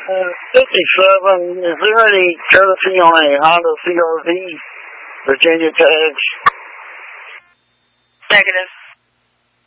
57. Is there any courtesy on a Honda CRV, Virginia tags? Negative.